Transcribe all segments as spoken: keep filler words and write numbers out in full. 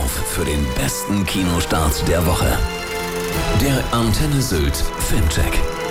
auf für den besten Kinostart der Woche. Der Antenne Sylt Filmcheck.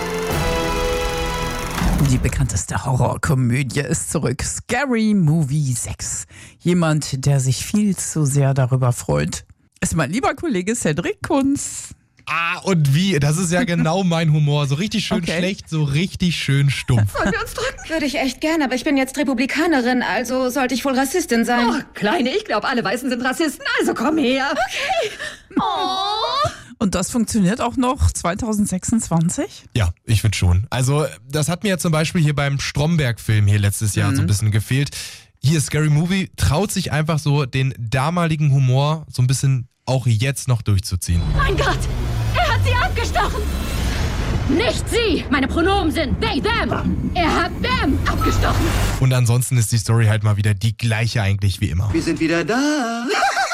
Die bekannteste Horrorkomödie ist zurück. Scary Movie sechs. Jemand, der sich viel zu sehr darüber freut, ist mein lieber Kollege Cedric Kunz. Ah, und wie? Das ist ja genau mein Humor. So richtig schön Okay. schlecht, so richtig schön stumpf. Wollen wir uns drücken? Würde ich echt gern, aber ich bin jetzt Republikanerin, also sollte ich wohl Rassistin sein. Oh, Kleine, ich glaube, alle Weißen sind Rassisten, also komm her. Oh. Und das funktioniert auch noch zwanzig sechsundzwanzig? Ja, ich finde schon. Also, das hat mir ja zum Beispiel hier beim Stromberg-Film hier letztes Jahr so ein bisschen gefehlt. Hier Scary Movie traut sich einfach so, den damaligen Humor so ein bisschen auch jetzt noch durchzuziehen. Mein Gott, er hat sie abgestochen. Nicht sie, meine Pronomen sind they, them. Er hat them abgestochen. Und ansonsten ist die Story halt mal wieder die gleiche eigentlich wie immer. Wir sind wieder da.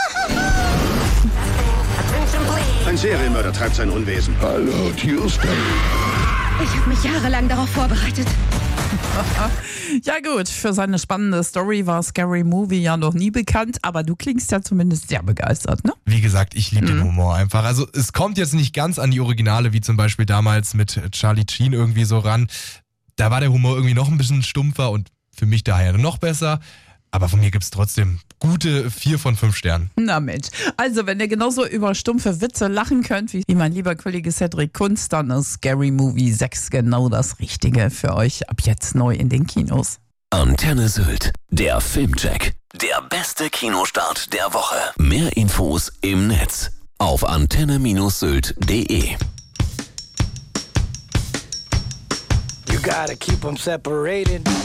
Ein Serienmörder treibt sein Unwesen. Hallo, Tuesday. Ich habe mich jahrelang darauf vorbereitet. Ja gut, für seine spannende Story war Scary Movie ja noch nie bekannt, aber du klingst ja zumindest sehr begeistert, ne? Wie gesagt, ich liebe den Humor einfach. Also es kommt jetzt nicht ganz an die Originale, wie zum Beispiel damals mit Charlie Sheen irgendwie so ran. Da war der Humor irgendwie noch ein bisschen stumpfer und für mich daher noch besser. Aber von mir gibt's trotzdem gute vier von fünf Sternen. Na Mensch, also wenn ihr genauso über stumpfe Witze lachen könnt wie mein lieber Kollege Cedric Kunz, dann ist Scary Movie sechs genau das Richtige für euch ab jetzt neu in den Kinos. Antenne Sylt, der Filmcheck. Der beste Kinostart der Woche. Mehr Infos im Netz auf antenne Sylt punkt de. You gotta keep them separated.